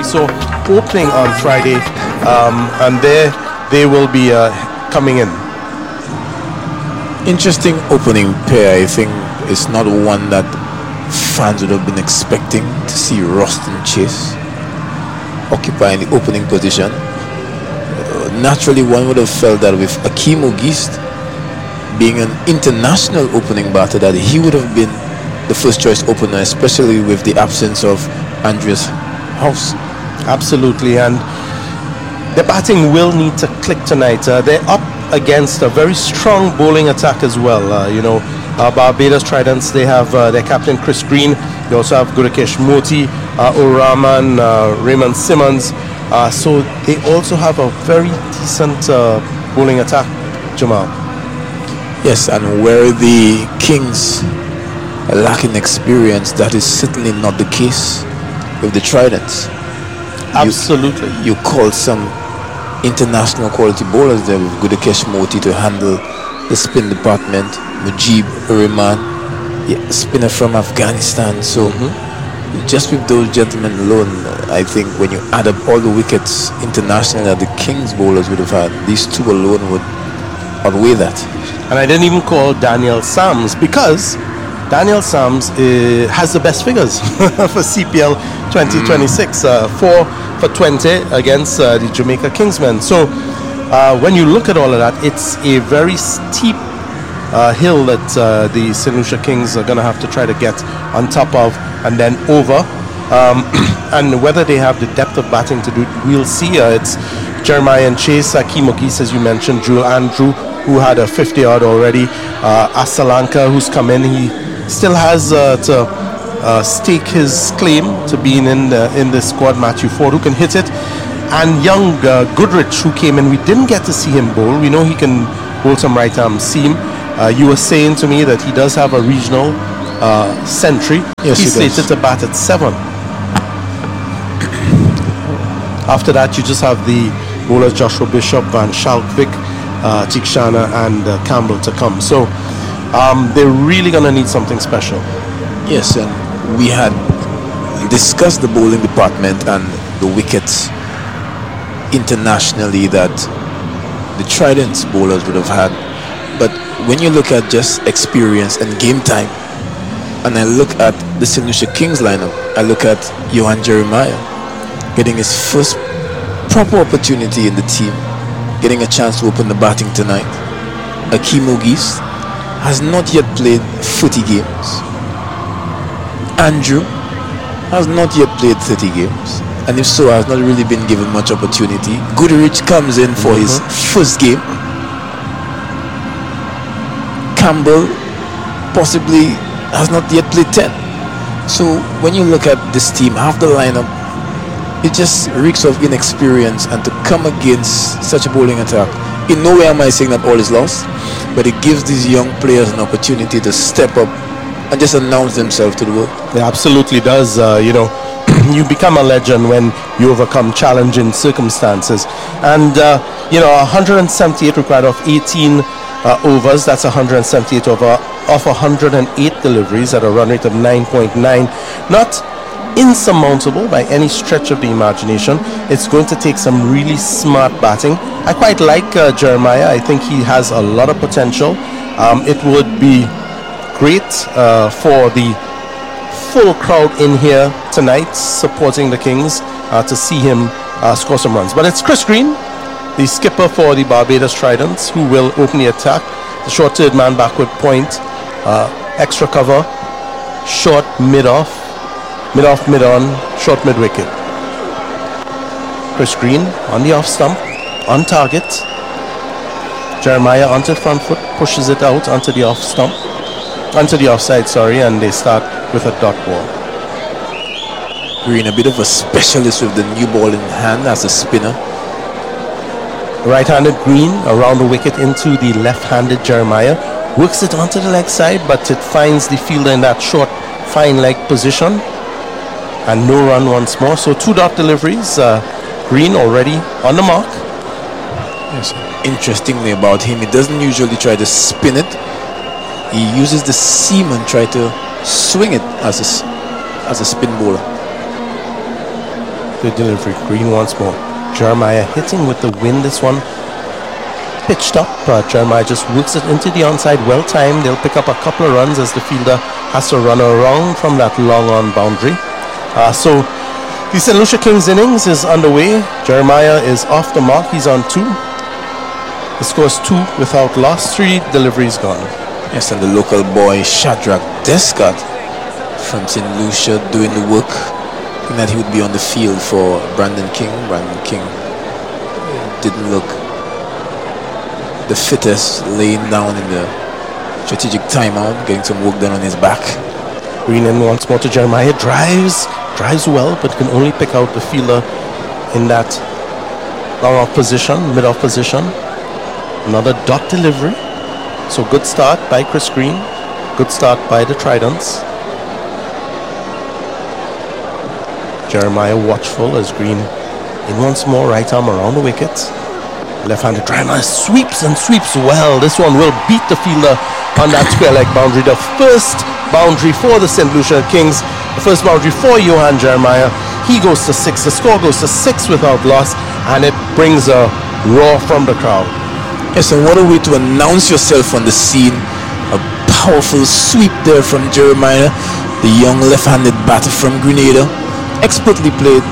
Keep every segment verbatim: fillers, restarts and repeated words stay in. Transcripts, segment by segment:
So opening on Friday, um, and there they will be uh, coming in. Interesting opening pair. I think it's not one that fans would have been expecting to see Roston Chase occupying the opening position. Uh, naturally, one would have felt that with Akeem Ogist being an international opening batter, that he would have been the first choice opener, especially with the absence of Andreas House. Absolutely, and the batting will need to click tonight. Uh, they're up against a very strong bowling attack as well. Uh, you know, uh, Barbados Tridents, they have uh, their captain Chris Green. They also have Gurukesh Moti, uh, O'Rahman, uh, Raymond Simmons. Uh, so they also have a very decent uh, bowling attack, Jamal. Yes, and where the Kings are lacking experience, that is certainly not the case with the Tridents. Absolutely. You, you call some international quality bowlers there with Gurukesh Moti to handle the spin department, Mujib Rahman, yeah, spinner from Afghanistan. So mm-hmm. just with those gentlemen alone, I think when you add up all the wickets internationally that the Kings bowlers would have had, these two alone would outweigh that. And I didn't even call Daniel Sams, because Daniel Sams uh, has the best figures for C P L twenty twenty-six, mm. uh, four for twenty against uh, the Jamaica Kingsmen. So uh, when you look at all of that, it's a very steep uh, hill that uh, the Saint Lucia Kings are going to have to try to get on top of and then over. Um, and whether they have the depth of batting to do it, we'll see. Uh, it's Jeremiah and Chase, Akeem Ogist, as you mentioned, Jewel Andrew, who had a fifty odd already, uh, Asalanka, who's come in. He still has uh, to uh, stake his claim to being in the, in the squad. Matthew Ford, who can hit it, and young uh, Goodrich, who came in. We didn't get to see him bowl. We know he can bowl some right arm seam. Uh, you were saying to me that he does have a regional uh, century. Yes, He's he slated to bat at seven. After that, you just have the bowlers Joshua Bishop, Van Schalkwyk, uh, Tikshana, and uh, Campbell to come. So um, they're really going to need something special. Yes, and we had discussed the bowling department and the wickets internationally that the Tridents bowlers would have had. But when you look at just experience and game time, and I look at the Saint Lucia Kings lineup, I look at Johan Jeremiah getting his first proper opportunity in the team, getting a chance to open the batting tonight. Akeem Ogist has not yet played forty games. Andrew has not yet played thirty games, and if so, has not really been given much opportunity. Goodrich comes in for mm-hmm. his first game. Campbell possibly has not yet played ten. So when you look at this team, half the lineup, it just reeks of inexperience, and to come against such a bowling attack, in no way am I saying that all is lost, but it gives these young players an opportunity to step up and just announce themselves to the world. It absolutely does. Uh, you know, you become a legend when you overcome challenging circumstances. And, uh, you know, one hundred seventy-eight required of eighteen uh, overs. That's one hundred seventy-eight over of one hundred eight deliveries at a run rate of nine point nine. Not insurmountable by any stretch of the imagination. It's going to take some really smart batting. I quite like uh, Jeremiah. I think he has a lot of potential. Um, it would be great uh, for the full crowd in here tonight supporting the Kings uh, to see him uh, score some runs. But it's Chris Green, the skipper for the Barbados Tridents, who will open the attack. The short third man backward point, uh, extra cover, short mid-off, mid-off, mid-on, short mid-wicket. Chris Green on the off stump, on target. Jeremiah onto the front foot, pushes it out onto the off stump, onto the offside, sorry, and they start with a dot ball. Green, a bit of a specialist with the new ball in hand as a spinner. Right-handed Green around the wicket into the left-handed Jeremiah. Works it onto the leg side, but it finds the fielder in that short, fine leg position. And no run once more. So two dot deliveries. Uh, Green already on the mark. Yes. Interestingly about him, he doesn't usually try to spin it. He uses the seam and try to swing it as a, as a spin bowler. Good delivery. Green once more. Jeremiah hitting with the wind. This one pitched up. Uh, Jeremiah just roots it into the onside. Well timed. They'll pick up a couple of runs as the fielder has to run around from that long on boundary. Uh, so the Saint Lucia Kings innings is underway. Jeremiah is off the mark. He's on two. The score is two without loss. Three deliveries gone. Yes, and the local boy Shadrach Descott from Saint Lucia doing the work. Thinking that he would be on the field for Brandon King. Brandon King didn't look the fittest, laying down in the strategic timeout, getting some work done on his back. Green in once more to Jeremiah. Drives, drives well, but can only pick out the fielder in that long off position, mid off position. Another dot delivery. So good start by Chris Green. Good start by the Tridents. Jeremiah watchful as Green in once more, right arm around the wicket. Left-handed Jeremiah sweeps and sweeps well. This one will beat the fielder on that square leg boundary. The first boundary for the Saint Lucia Kings. The first boundary for Johan Jeremiah. He goes to six. The score goes to six without loss, and it brings a roar from the crowd. Yes, and what a way to announce yourself on the scene. A powerful sweep there from Jeremiah, the young left-handed batter from Grenada. Expertly played,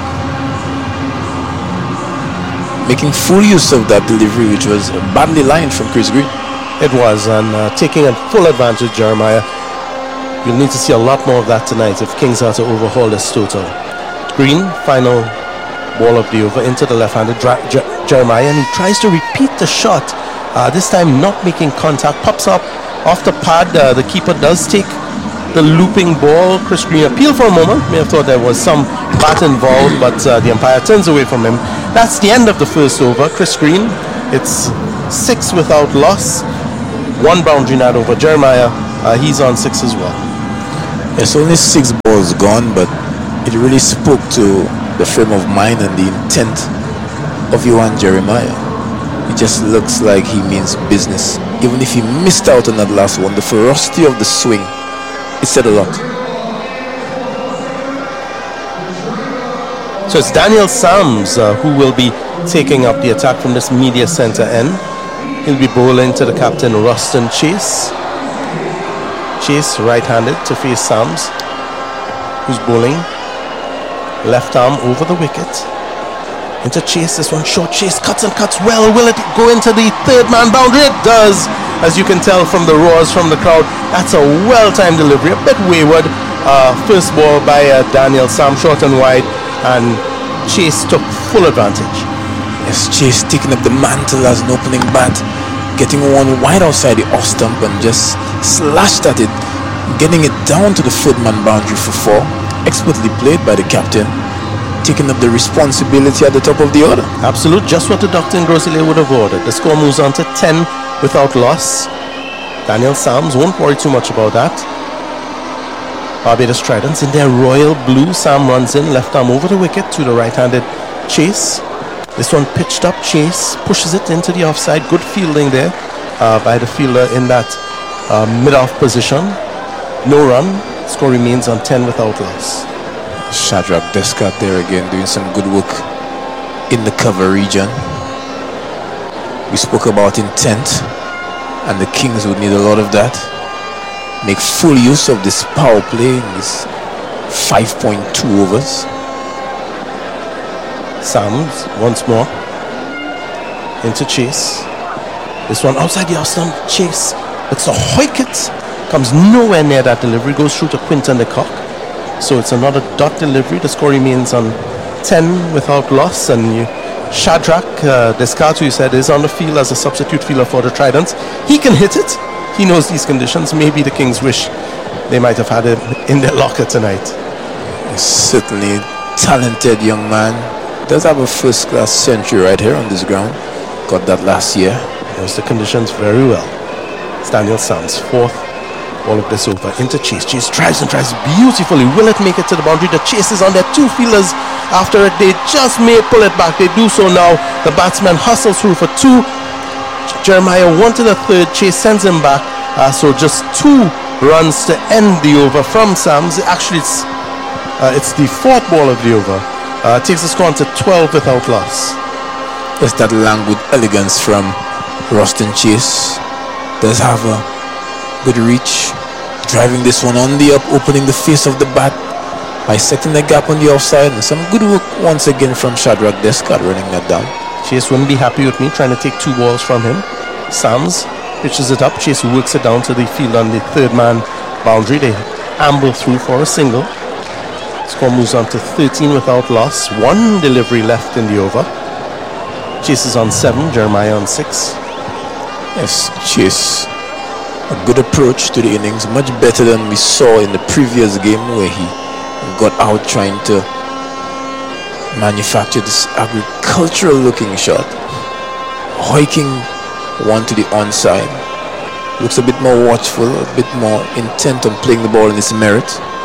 making full use of that delivery, which was badly lined from Chris Green. It was, and uh, taking a full advantage, Jeremiah. You'll need to see a lot more of that tonight if Kings are to overhaul this total. Green, final ball of the over into the left-handed Dra- J- Jeremiah, and he tries to repeat the shot. Uh, this time not making contact. Pops up off the pad. Uh, the keeper does take the looping ball. Chris Green appealed for a moment. May have thought there was some bat involved, but uh, the umpire turns away from him. That's the end of the first over. Chris Green, it's six without loss. One boundary not over. Jeremiah, uh, he's on six as well. It's only six balls gone, but it really spoke to the frame of mind and the intent of Johan Jeremiah. It just looks like he means business. Even if he missed out on that last one, the ferocity of the swing, it said a lot. So it's Daniel Sams uh, who will be taking up the attack from this media center end. He'll be bowling to the captain, Ruston Chase. Chase right-handed to face Sams, who's bowling left arm over the wicket. Into Chase, this one short. Chase cuts and cuts well. Will it go into the third man boundary? It does, as you can tell from the roars from the crowd. That's a well-timed delivery, a bit wayward. Uh, first ball by uh, Daniel Sam, short and wide, and Chase took full advantage. Yes, Chase taking up the mantle as an opening bat, getting one wide outside the off stump and just slashed at it, getting it down to the third man boundary for four. Expertly played by the captain, taking up the responsibility at the top of the order. Absolute, just what the doctor in Grosile would have ordered. The score moves on to ten without loss. Daniel Sams won't worry too much about that. Barbados Tridents in their royal blue. Sam runs in, left arm over the wicket to the right-handed Chase. This one pitched up. Chase pushes it into the offside. Good fielding there uh, by the fielder in that uh, mid-off position. No run. Score remains on ten without loss. Shadrach Descott there again doing some good work in the cover region. We spoke about intent, and the Kings would need a lot of that. Make full use of this power play in this five point two overs. Sams once more into Chase. This one outside the off stump. Chase, it's a hoik it. Comes nowhere near that delivery. Goes through to Quinton de Kock. So it's another dot delivery. The score remains on ten without loss. And you, Shadrach uh, Descott, who you said is on the field as a substitute fielder for the Tridents. He can hit it. He knows these conditions. Maybe the Kings wish they might have had him in their locker tonight. Certainly talented young man. Does have a first class century right here on this ground. Got that last year. Knows the conditions very well. It's Daniel Sams, fourth. All of this over into Chase. Chase tries and tries beautifully. Will it make it to the boundary? The Chase is on their two fielders. After it, they just may pull it back. They do so now. The batsman hustles through for two. Jeremiah wanted a third. Chase sends him back. Uh, so just two runs to end the over from Sams. Actually, it's uh, it's the fourth ball of the over. Uh, takes the score on to twelve without loss. It's that languid elegance from Ruston Chase. Does have a good reach. Driving this one on the up, opening the face of the bat, bisecting the gap on the offside, and some good work once again from Shadrach Descott running that down. Chase wouldn't be happy with me trying to take two balls from him. Sams pitches it up. Chase works it down to the field on the third man boundary. They amble through for a single. Score moves on to thirteen without loss. One delivery left in the over. Chase is on seven, Jeremiah on six. Yes, Chase, a good approach to the innings, much better than we saw in the previous game where he got out trying to manufacture this agricultural looking shot. Hoiking one to the onside. Looks a bit more watchful, a bit more intent on playing the ball in its merit.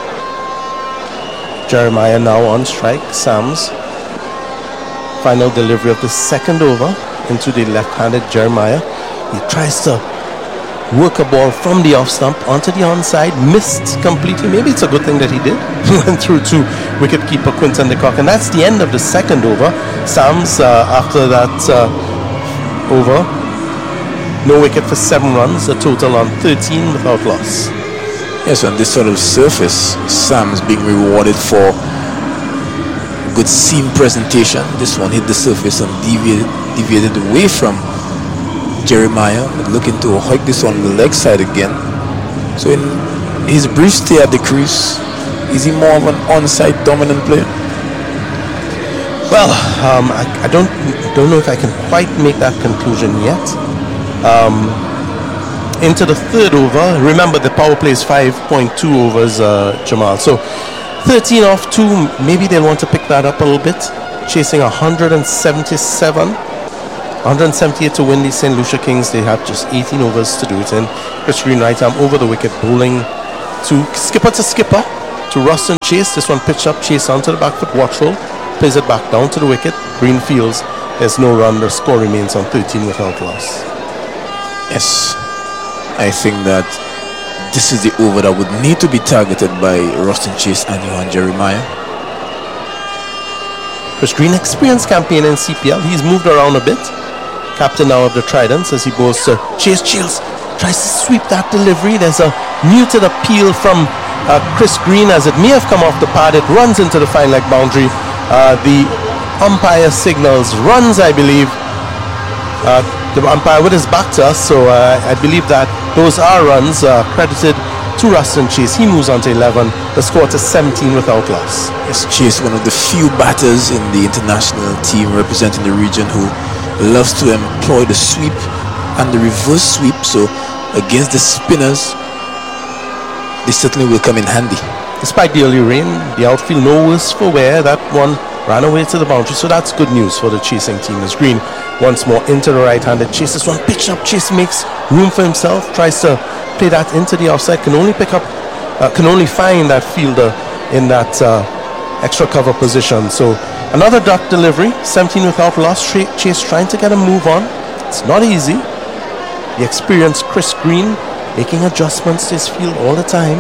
Jeremiah now on strike. Sams. Final delivery of the second over into the left-handed Jeremiah. He tries to work a ball from the off stump onto the onside. Missed completely. Maybe it's a good thing that he did. Went through to wicketkeeper Quinton de Kock. And that's the end of the second over. Sams, uh, after that uh, over, no wicket for seven runs. A total on thirteen without loss. Yes, on this sort of surface, Sam's being rewarded for good seam presentation. This one hit the surface and deviated, deviated away from Jeremiah. Looking to hike this one on the leg side again. So in his brief stay at the crease, is he more of an onside dominant player? Well, um, I, I don't don't know if I can quite make that conclusion yet. Um, into the third over. Remember, the power play is five point two overs, uh, Jamal. So thirteen off two, maybe they'll want to pick that up a little bit. Chasing one hundred seventy-seven, one hundred seventy-eight to win the Saint Lucia Kings. They have just eighteen overs to do it in. Chris Green right arm over the wicket, bowling to skipper to skipper to Ruston Chase. This one pitched up, Chase onto the back foot, watch roll, plays it back down to the wicket. Green fields. There's no run. The score remains on thirteen without loss. Yes, I think that this is the over that would need to be targeted by Ruston Chase and Johan Jeremiah. Chris Green, experienced campaign in C P L. He's moved around a bit. Captain now of the Tridents as he goes to Chase. Chills tries to sweep that delivery. There's a muted appeal from uh, Chris Green as it may have come off the pad. It runs into the fine leg boundary. Uh, the umpire signals runs, I believe. Uh, the umpire with his back to us, so uh, I believe that those are runs uh, credited to Ruston Chase. He moves on to eleven. The score to seventeen without loss. Yes, Chase, one of the few batters in the international team representing the region who loves to employ the sweep and the reverse sweep. So against the spinners, they certainly will come in handy. Despite the early rain, the outfield no worse for wear. That one ran away to the boundary, so that's good news for the chasing team. As Green once more into the right-handed Chase. This one pitched up. Chase makes room for himself, tries to play that into the offside. Can only pick up, uh, can only find that fielder in that uh, extra cover position. So another dot delivery, seventeen without loss. Chase trying to get a move on. It's not easy. The experienced Chris Green making adjustments to his field all the time.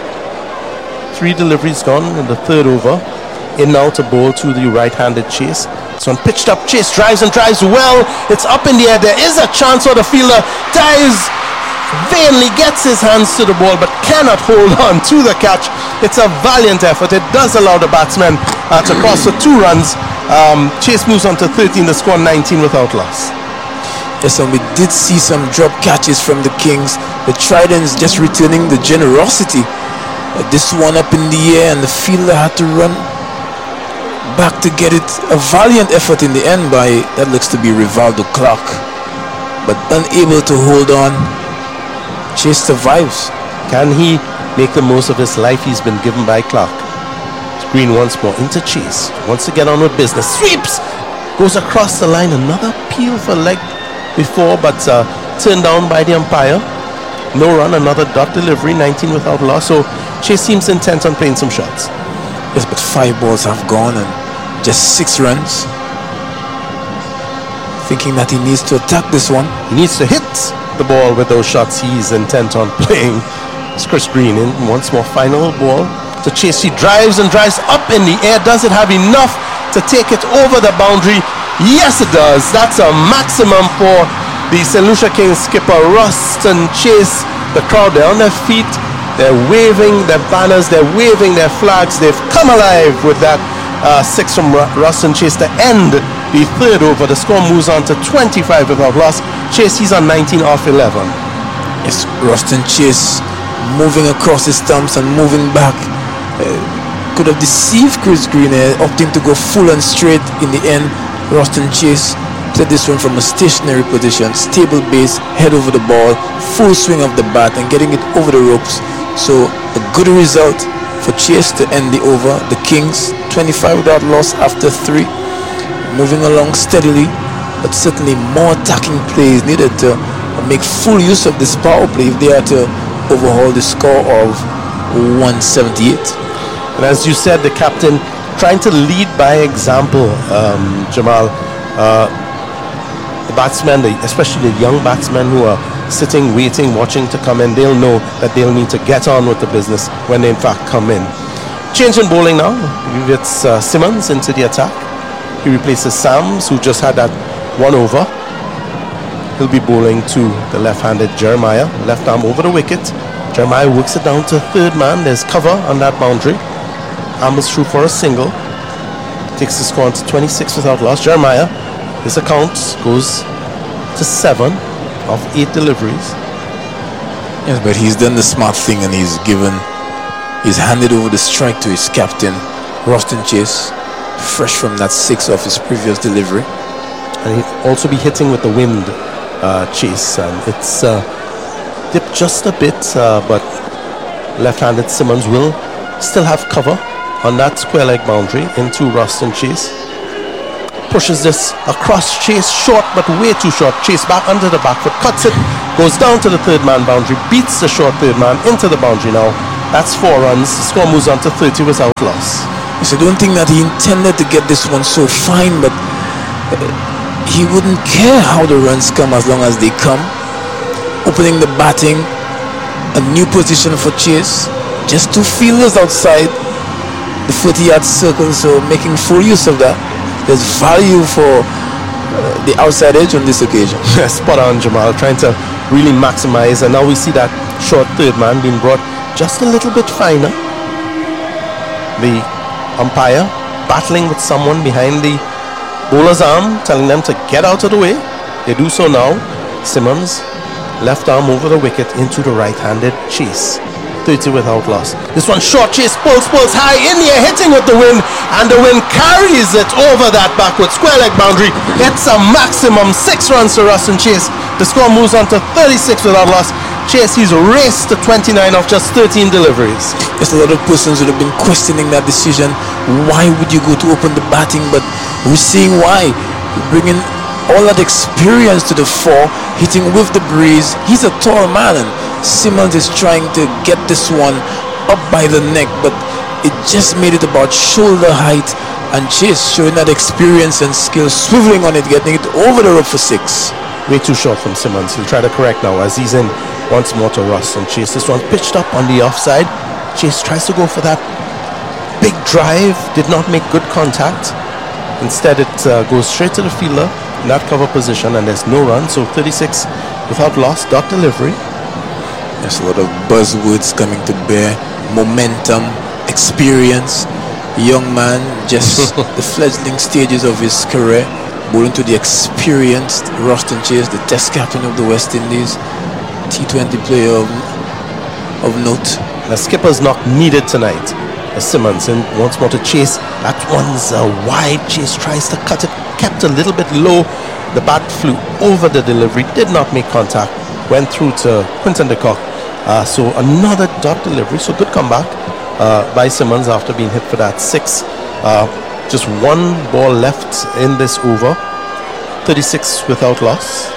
Three deliveries gone in the third over. In now to bowl to the right-handed Chase. This one pitched up. Chase drives and drives well. It's up in the air. There is a chance for the fielder. Dives, vainly gets his hands to the ball, but cannot hold on to the catch. It's a valiant effort. It does allow the batsman uh, to cross for two runs. Um, Chase moves on to thirteen. The score nineteen without loss. Yes, and we did see some drop catches from the Kings. The Tridents just returning the generosity. Uh, this one up in the air, and the fielder had to run back to get it. A valiant effort in the end by, that looks to be Rivaldo Clark, but unable to hold on. Chase survives. Can he make the most of his life he's been given by Clark? Green once more into Chase. Wants to get on with business. Sweeps! Goes across the line. Another peel for leg before, but uh, turned down by the umpire. No run, another dot delivery, nineteen without loss. So Chase seems intent on playing some shots. Yes, but five balls have gone and just six runs. Thinking that he needs to attack this one. He needs to hit the ball with those shots he's intent on playing. It's Chris Green in once more. Final ball to Chase. He drives and drives up in the air. Does it have enough to take it over the boundary. Yes, it does. That's a maximum for the Saint Lucia Kings skipper, Ruston Chase. The crowd, they're on their feet. They're waving their banners. They're waving their flags. They've come alive with that uh, six from Ruston Chase to end the third over. The score moves on to twenty-five without loss. Chase, he's on nineteen off eleven. Yes, Ruston Chase moving across his stumps and moving back. Uh, could have deceived Chris Green, uh, opting to go full and straight. In the end, Ruston Chase played this one from a stationary position, stable base, head over the ball, full swing of the bat and getting it over the ropes. So a good result for Chase to end the over. The Kings twenty-five without loss after three, moving along steadily, but certainly more attacking plays needed to make full use of this power play if they are to overhaul the score of one seventy-eight. And as you said, the captain trying to lead by example, um, Jamal. Uh, the batsmen, the, especially the young batsmen who are sitting, waiting, watching to come in, they'll know that they'll need to get on with the business when they in fact come in. Change in bowling now. It's uh, Simmons into the attack. He replaces Sams, who just had that one over. He'll be bowling to the left-handed Jeremiah, left arm over the wicket. Jeremiah works it down to third man. There's cover on that boundary. Ambles through for a single. Takes the score on to twenty-six without loss. Jeremiah, his account goes to seven of eight deliveries. Yes, but he's done the smart thing and he's given, he's handed over the strike to his captain, Ruston Chase, fresh from that six of his previous delivery. And he'll also be hitting with the wind, uh, Chase. And it's uh, dipped just a bit, uh, but left-handed Simmons will still have cover on that square leg boundary into Ruston Chase. Pushes this across Chase, short but way too short. Chase back under the back foot, cuts it, goes down to the third man boundary, beats the short third man into the boundary now. That's four runs. The score moves on to thirty without loss. Yes, I don't think that he intended to get this one so fine, but uh, he wouldn't care how the runs come as long as they come. Opening the batting, a new position for Chase, just two fielders outside the forty-yard circle, so making full use of that. There's value for uh, the outside edge on this occasion. Spot on, Jamal, trying to really maximize, and now we see that short third man being brought just a little bit finer. The umpire battling with someone behind the bowler's arm, telling them to get out of the way. They do so now. Simmons, left arm over the wicket into the right-handed Chase. thirty without loss. This one short. Chase pulls, pulls high in the air, hitting with the wind, and the wind carries it over that backward square leg boundary. It's a maximum six runs to Ruston Chase. The score moves on to thirty-six without loss. Chase, he's raced to twenty-nine of just thirteen deliveries. There's a lot of persons would have been questioning that decision. Why would you go to open the batting? But we're seeing why. Bringing all that experience to the fore, hitting with the breeze. He's a tall man, and Simmons is trying to get this one up by the neck, but it just made it about shoulder height, and Chase showing that experience and skill, swiveling on it, getting it over the rope for six. Way too short from Simmons. He'll try to correct now as he's in once more to Ruston Chase. This one pitched up on the offside. Chase tries to go for that big drive, did not make good contact. Instead it uh, goes straight to the fielder in that cover position, and there's no run. So thirty-six without loss. Dot delivery. There's a lot of buzzwords coming to bear. Momentum, experience. Young man, just the fledgling stages of his career, bowling to the experienced Ruston Chase, the test captain of the West Indies, T twenty player of, of note. The skipper's knock needed tonight. As Simmons in once more to Chase. That one's a wide. Chase tries to cut it, kept a little bit low. The bat flew over the delivery, did not make contact, went through to Quinton de Kock. Uh, so another dot delivery. So good comeback uh, by Simmons after being hit for that six. Uh, just one ball left in this over. thirty-six without loss.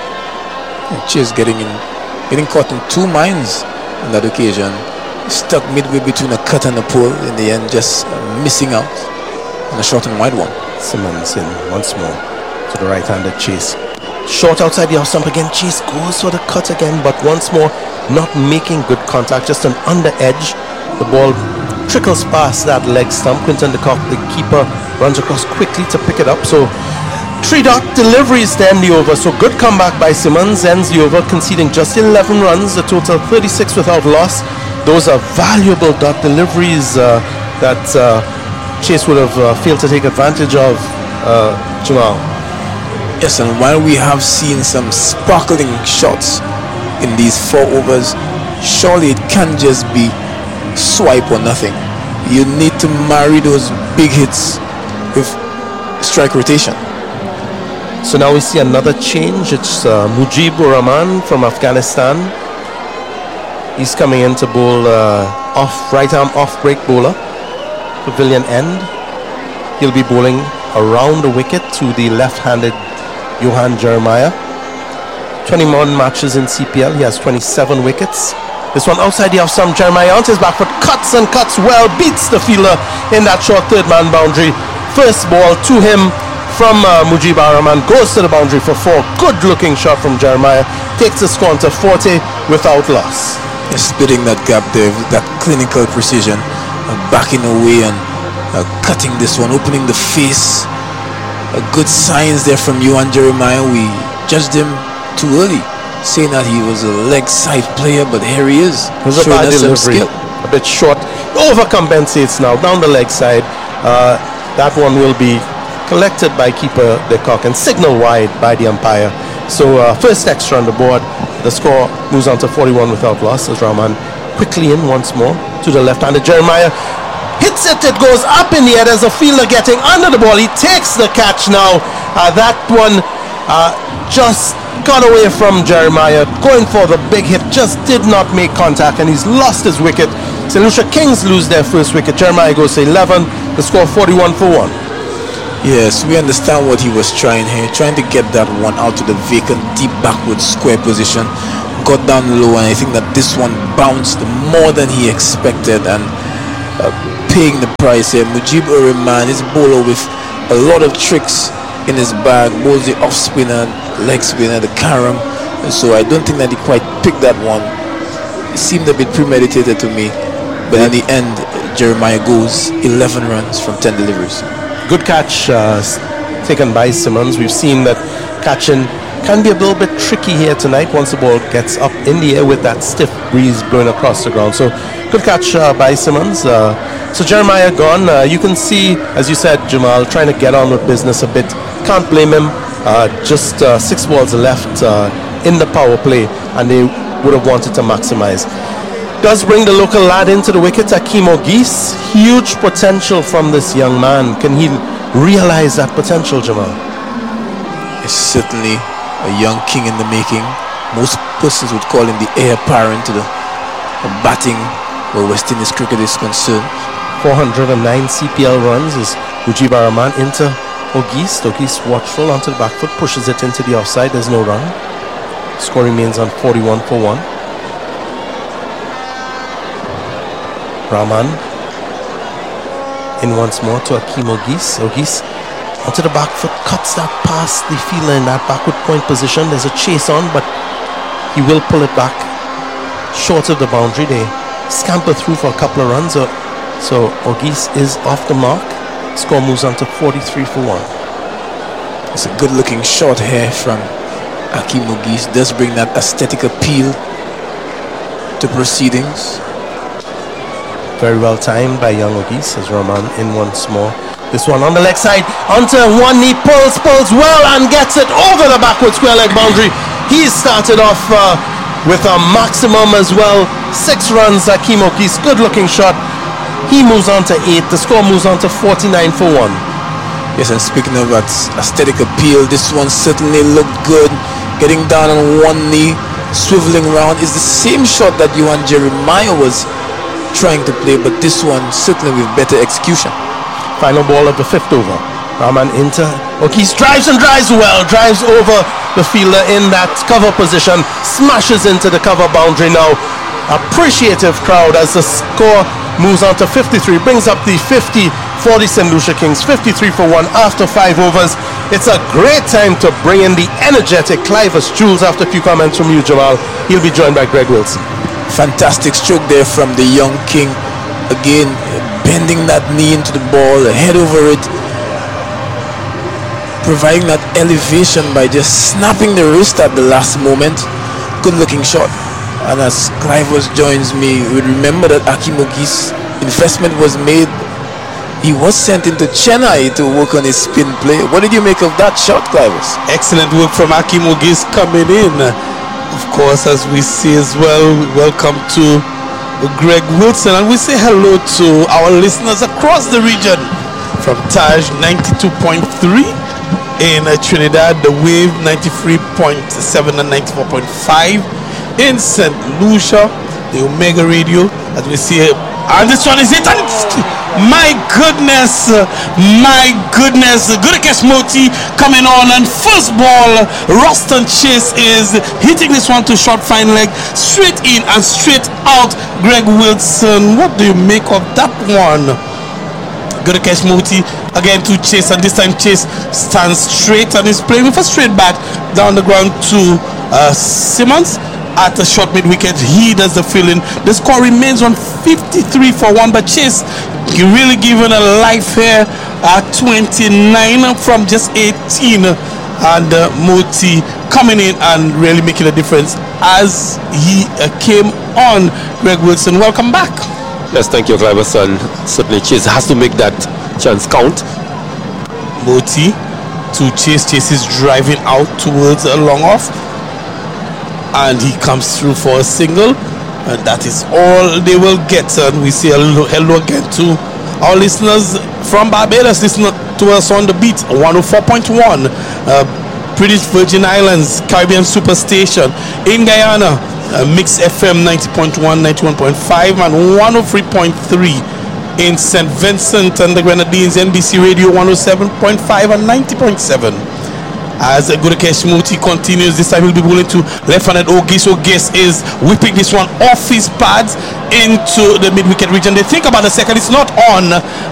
Chase getting in, getting caught in two minds on that occasion. Stuck midway between a cut and a pull. In the end, just uh, missing out on a short and wide one. Simmons in once more to the right-handed Chase. Short outside the off stump again. Chase goes for the cut again, but once more not making good contact. Just an under edge. The ball trickles past that leg stump. Quinton de Kock, the keeper, runs across quickly to pick it up. So three dot deliveries to end the over. So good comeback by Simmons, ends the over, conceding just eleven runs, a total thirty-six without loss. Those are valuable dot deliveries uh, that uh, Chase would have uh, failed to take advantage of, uh, Jamal. Yes, and while we have seen some sparkling shots in these four overs, surely it can't just be swipe or nothing. You need to marry those big hits with strike rotation. So now we see another change. It's uh, Mujib Ur Rahman from Afghanistan. He's coming in to bowl uh, off right arm off break bowler, pavilion end. He'll be bowling around the wicket to the left-handed Johan Jeremiah. twenty-one matches in C P L. He has twenty-seven wickets. This one outside the off stump. Jeremiah on his back foot, cuts and cuts well, beats the fielder in that short third man boundary. First ball to him from uh, Mujib Ur Rahman, goes to the boundary for four. Good looking shot from Jeremiah. Takes the score to forty without loss. Splitting that gap there with that clinical precision, uh, backing away and uh, cutting this one, opening the face. A good signs there from Johan Jeremiah. We judged him too early, saying that he was a leg side player, but here he is. It was a bad delivery, a bit short. Overcompensates now down the leg side. Uh, that one will be collected by keeper de Kock and signal wide by the umpire. So uh, first extra on the board. The score moves on to forty-one without loss as Rahman quickly in once more to the left-handed Jeremiah. Hits it, it goes up in the air. There's a fielder getting under the ball. He takes the catch now. Uh, that one uh, just got away from Jeremiah. Going for the big hit, just did not make contact, and he's lost his wicket. Saint Lucia Kings lose their first wicket. Jeremiah goes to eleven. The score forty-one for one. Yes, we understand what he was trying here. Trying to get that one out to the vacant, deep backward square position. Got down low, and I think that this one bounced more than he expected, and uh, paying the price here. Mujib Ur Rahman is a bowler with a lot of tricks in his bag. Bowls the off spinner, leg spinner, the carom. And so I don't think that he quite picked that one. It seemed a bit premeditated to me. But in the end, Jeremiah goes eleven runs from ten deliveries. Good catch uh, taken by Simmons. We've seen that catching can be a little bit tricky here tonight once the ball gets up in the air with that stiff breeze blowing across the ground. So good catch uh, by Simmons. Uh, so Jeremiah gone. Uh, you can see, as you said, Jamal, trying to get on with business a bit. Can't blame him. Uh, just uh, six balls left uh, in the power play, and they would have wanted to maximize. Does bring the local lad into the wicket, Akeem Ogis. Huge potential from this young man. Can he realize that potential, Jamal? It's certainly a young king in the making. Most persons would call him the heir apparent to the batting where West Indies cricket is concerned. four hundred nine C P L runs is Mujib Ur Rahman into Ogis. Ogis watchful onto the back foot, pushes it into the offside. There's no run. Score remains on forty-one for one. Rahman in once more to Akeem Ogis. Ogis onto the back foot, cuts that past the fielder in that backward point position. There's a chase on, but he will pull it back short of the boundary. They scamper through for a couple of runs. So, so Ogis is off the mark. Score moves on to forty-three for one. It's a good looking shot here from Akeem Ogis. Does bring that aesthetic appeal to proceedings. Very well timed by young Ogis as Rahman in once more. This one on the leg side, onto one knee, pulls, pulls well and gets it over the backward square leg boundary. He started off uh, with a maximum as well. Six runs, Akeem Ogis, good looking shot. He moves on to eight. The score moves on to forty-nine for one. Yes, and speaking of that aesthetic appeal, this one certainly looked good. Getting down on one knee, swiveling around, is the same shot that Johan Jeremiah was trying to play, but this one certainly with better execution. Final ball of the fifth over. Rahman into Ogis, drives and drives well, drives over the fielder in that cover position, smashes into the cover boundary now. Appreciative crowd as the score moves on to fifty-three, brings up the fifty for the Saint Lucia Kings, fifty-three for one after five overs. It's a great time to bring in the energetic Clivus Jules. After a few comments from you, Jamal, he'll be joined by Greg Wilson. Fantastic stroke there from the young king. Again, bending that knee into the ball, head over it, providing that elevation by just snapping the wrist at the last moment. Good looking shot. And as Clivers joins me, we remember that Aki Mugi's investment was made. He was sent into Chennai to work on his spin play. What did you make of that shot, Clivers? Excellent work from Aki Mugis coming in. Of course, as we see as well, welcome to Greg Wilson, and we say hello to our listeners across the region from Taj ninety-two point three in Trinidad, the Wave ninety-three point seven and ninety-four point five in Saint Lucia, the Omega Radio, as we see, and this one is it. And my goodness, my goodness, Gudakesh Moti coming on, and first ball, Roston Chase is hitting this one to short fine leg, straight in and straight out. Greg Wilson, what do you make of that one? Gudakesh Moti again to Chase, and this time Chase stands straight and is playing with a straight bat down the ground to uh, Simmons at a short mid wicket. He does the filling. The score remains on fifty-three for one, but Chase really given a life here at twenty-nine from just eighteen, and uh, Moti coming in and really making a difference as he uh, came on. Greg Wilson, welcome back. Yes, thank you, Cliver son. Certainly Chase has to make that chance count. Moti to Chase. Chase is driving out towards a long off, and he comes through for a single, and that is all they will get. And we say hello, hello again to our listeners from Barbados, listening to us on the beat one oh four point one, uh, British Virgin Islands Caribbean Superstation. In Guyana, uh, Mix F M ninety point one, ninety-one point five, and one oh three point three. In Saint Vincent and the Grenadines, N B C Radio one oh seven point five and ninety point seven. As Gudakesh Moti continues, this time he'll be bowling to left-handed Ogis. Ogis is whipping this one off his pads into the mid-wicket region. They think about the second, it's not on.